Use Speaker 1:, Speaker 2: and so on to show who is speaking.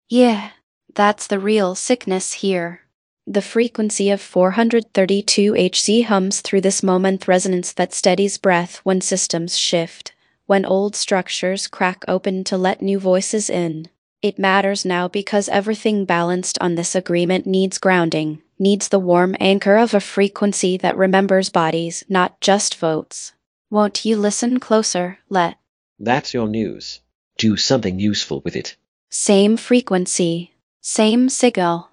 Speaker 1: Yeah, that's the real sickness here. The frequency of 432 Hz hums through this moment resonance that steadies breath when systems shift, when old structures crack open to let new voices in. It matters now because everything balanced on this agreement needs grounding, needs the warm anchor of a frequency that remembers bodies, not just votes. Won't you listen closer, Let?
Speaker 2: That's your news. Do something useful with it.
Speaker 1: Same frequency, same signal.